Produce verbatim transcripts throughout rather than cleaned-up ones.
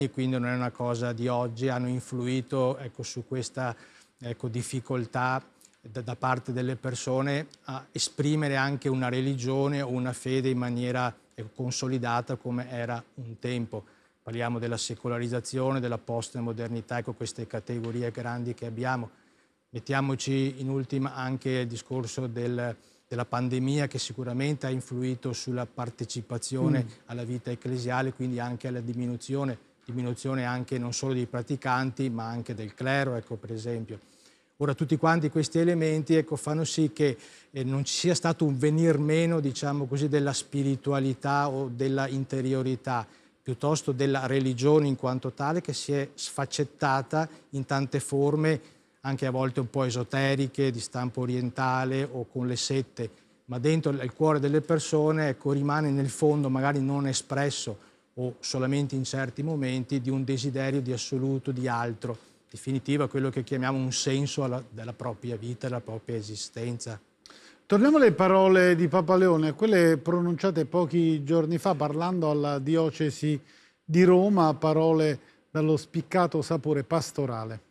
e quindi non è una cosa di oggi, hanno influito, ecco, su questa, ecco, difficoltà da, da parte delle persone a esprimere anche una religione o una fede in maniera, ecco, consolidata come era un tempo. Parliamo della secolarizzazione, della postmodernità, ecco, queste categorie grandi che abbiamo. Mettiamoci in ultima anche il discorso del, della pandemia, che sicuramente ha influito sulla partecipazione Mm. alla vita ecclesiale, quindi anche alla diminuzione, diminuzione anche non solo dei praticanti ma anche del clero, ecco, per esempio. Ora tutti quanti questi elementi, ecco, fanno sì che eh, non ci sia stato un venir meno, diciamo così, della spiritualità o della interiorità, piuttosto della religione in quanto tale, che si è sfaccettata in tante forme, anche a volte un po' esoteriche, di stampo orientale o con le sette, ma dentro il cuore delle persone, ecco, rimane nel fondo, magari non espresso o solamente in certi momenti, di un desiderio di assoluto, di altro, in definitiva quello che chiamiamo un senso alla, della propria vita, della propria esistenza. Torniamo alle parole di Papa Leone, quelle pronunciate pochi giorni fa parlando alla diocesi di Roma, parole dallo spiccato sapore pastorale.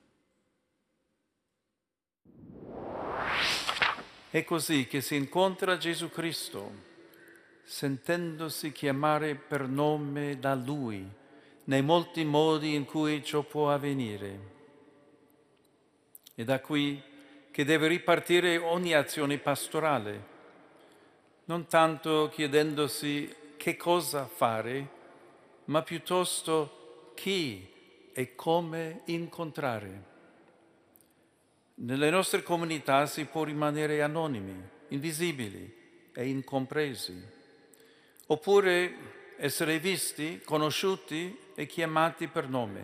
È così che si incontra Gesù Cristo, sentendosi chiamare per nome da Lui, nei molti modi in cui ciò può avvenire. È da qui che deve ripartire ogni azione pastorale, non tanto chiedendosi che cosa fare, ma piuttosto chi e come incontrare. Nelle nostre comunità si può rimanere anonimi, invisibili e incompresi, oppure essere visti, conosciuti e chiamati per nome.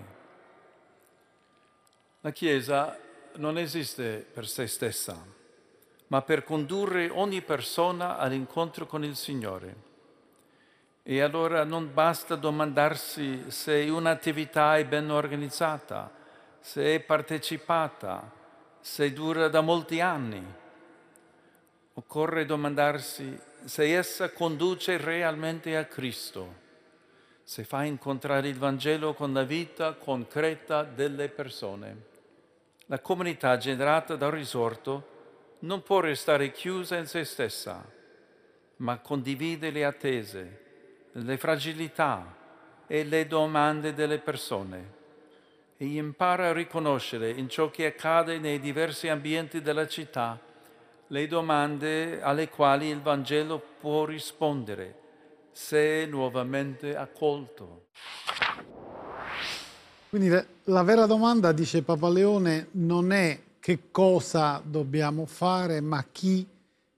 La Chiesa non esiste per se stessa, ma per condurre ogni persona all'incontro con il Signore. E allora non basta domandarsi se un'attività è ben organizzata, se è partecipata, se dura da molti anni. Occorre domandarsi se essa conduce realmente a Cristo, se fa incontrare il Vangelo con la vita concreta delle persone. La comunità generata dal risorto non può restare chiusa in se stessa, ma condivide le attese, le fragilità e le domande delle persone e impara a riconoscere in ciò che accade nei diversi ambienti della città le domande alle quali il Vangelo può rispondere se è nuovamente accolto. Quindi la, la vera domanda, dice Papa Leone, non è che cosa dobbiamo fare, ma chi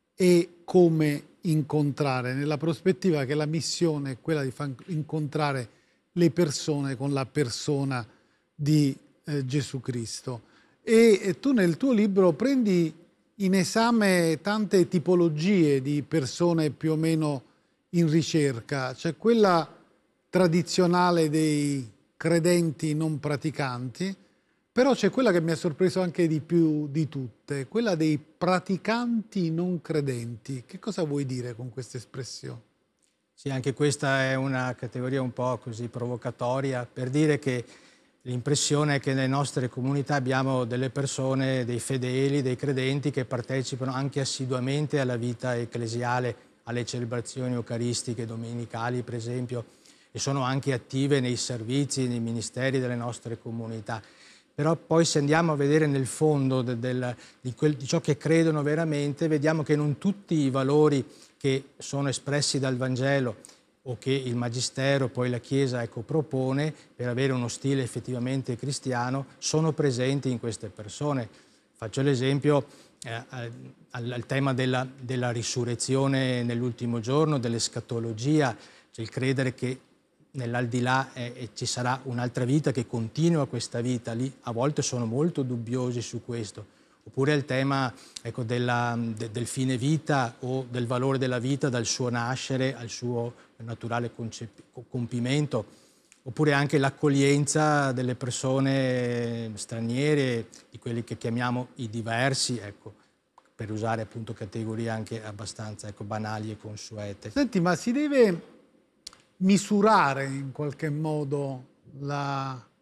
e come incontrare, nella prospettiva che la missione è quella di far incontrare le persone con la persona di eh, Gesù Cristo. E, e tu nel tuo libro prendi in esame tante tipologie di persone più o meno in ricerca. C'è quella tradizionale dei credenti non praticanti, però c'è quella che mi ha sorpreso anche di più di tutte, quella dei praticanti non credenti. Che cosa vuoi dire con questa espressione? Sì, anche questa è una categoria un po' così provocatoria, per dire che l'impressione è che nelle nostre comunità abbiamo delle persone, dei fedeli, dei credenti che partecipano anche assiduamente alla vita ecclesiale, alle celebrazioni eucaristiche domenicali, per esempio, e sono anche attive nei servizi, nei ministeri delle nostre comunità. Però poi se andiamo a vedere nel fondo de, del, di, quel, di ciò che credono veramente, vediamo che non tutti i valori che sono espressi dal Vangelo o che il Magistero, poi la Chiesa, ecco, propone per avere uno stile effettivamente cristiano, sono presenti in queste persone. Faccio l'esempio eh, al, al tema della, della risurrezione nell'ultimo giorno, dell'escatologia, cioè il credere che nell'aldilà eh, ci sarà un'altra vita che continua questa vita, lì a volte sono molto dubbiosi su questo. Oppure il tema, ecco, della, de, del fine vita o del valore della vita dal suo nascere al suo naturale compimento, oppure anche l'accoglienza delle persone straniere, di quelli che chiamiamo i diversi, ecco, per usare appunto categorie anche abbastanza, ecco, banali e consuete. Senti, ma si deve misurare in qualche modo la